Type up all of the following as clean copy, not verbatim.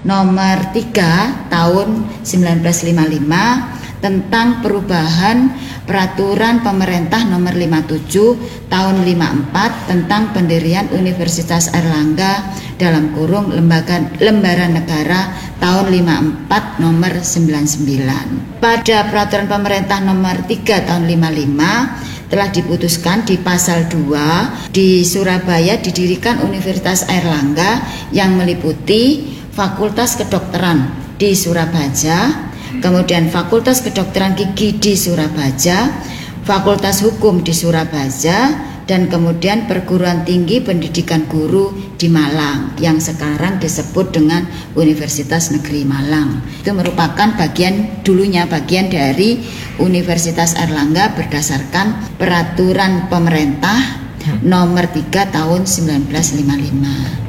nomor 3 tahun 1955 tentang perubahan peraturan pemerintah nomor 57 tahun 54 tentang pendirian Universitas Airlangga dalam kurung lembaran negara tahun 54 nomor 99. Pada peraturan pemerintah nomor 3 tahun 55 telah diputuskan di pasal 2 di Surabaya didirikan Universitas Airlangga yang meliputi Fakultas Kedokteran di Surabaya, kemudian Fakultas Kedokteran Gigi di Surabaya, Fakultas Hukum di Surabaya, dan kemudian Perguruan Tinggi Pendidikan Guru di Malang yang sekarang disebut dengan Universitas Negeri Malang. Itu merupakan bagian dari Universitas Airlangga berdasarkan peraturan pemerintah nomor 3 tahun 1955.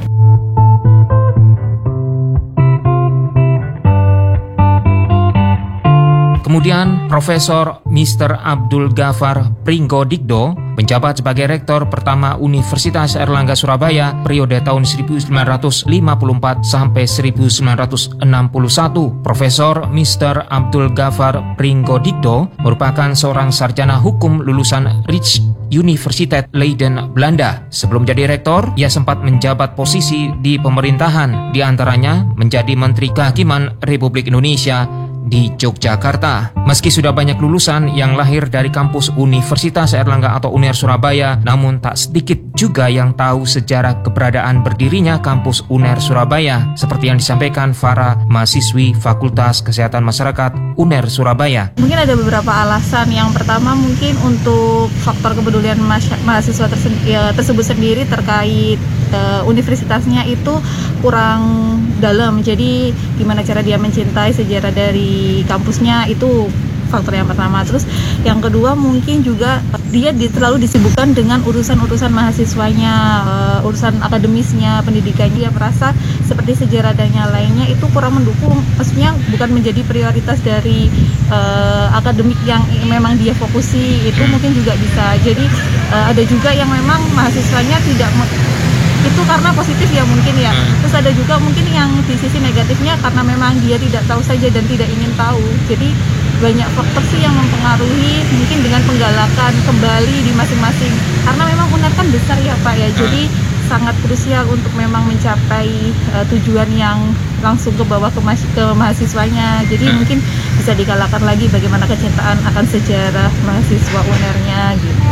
Kemudian Profesor Mr. Abdul Ghaffar Pringgodikdo menjabat sebagai Rektor pertama Universitas Airlangga Surabaya periode tahun 1954 sampai 1961. Profesor Mr. Abdul Ghaffar Pringgodikdo merupakan seorang sarjana hukum lulusan Rijksuniversiteit Leiden, Belanda. Sebelum jadi rektor, ia sempat menjabat posisi di pemerintahan, di antaranya menjadi Menteri Kehakiman Republik Indonesia di Yogyakarta. Meski sudah banyak lulusan yang lahir dari kampus Universitas Airlangga atau UNER Surabaya, namun tak sedikit juga yang tahu sejarah keberadaan berdirinya kampus UNER Surabaya, seperti yang disampaikan para mahasiswi Fakultas Kesehatan Masyarakat UNER Surabaya. Mungkin ada beberapa alasan. Yang pertama mungkin untuk faktor kepedulian mahasiswa tersebut sendiri terkait universitasnya itu kurang dalam. Jadi gimana cara dia mencintai sejarah dari kampusnya, itu faktor yang pertama. Terus yang kedua mungkin juga dia terlalu disibukkan dengan urusan-urusan mahasiswanya, urusan akademisnya, pendidikannya. Dia merasa seperti sejarah dan yang lainnya itu kurang mendukung, maksudnya bukan menjadi prioritas dari akademik yang memang dia fokusi. Itu mungkin juga bisa. Jadi ada juga yang memang mahasiswanya tidak itu karena positif ya mungkin ya. Terus ada juga mungkin yang di sisi negatifnya karena memang dia tidak tahu saja dan tidak ingin tahu. Jadi banyak faktor sih yang mempengaruhi, mungkin dengan penggalakan kembali di masing-masing. Karena memang UNER kan besar ya Pak ya. Jadi sangat krusial untuk memang mencapai tujuan yang langsung ke bawah ke mahasiswanya. Jadi mungkin bisa digalakan lagi bagaimana kecintaan akan sejarah mahasiswa UNER-nya gitu.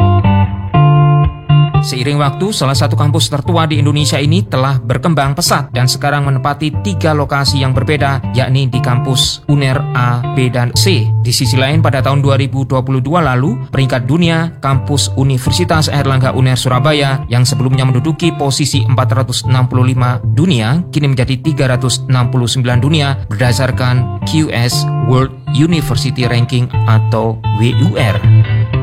Seiring waktu, salah satu kampus tertua di Indonesia ini telah berkembang pesat dan sekarang menempati 3 lokasi yang berbeda, yakni di kampus UNER A, B, dan C. Di sisi lain, pada tahun 2022 lalu, peringkat dunia kampus Universitas Airlangga UNER Surabaya yang sebelumnya menduduki posisi 465 dunia, kini menjadi 369 dunia berdasarkan QS World University Ranking atau WUR.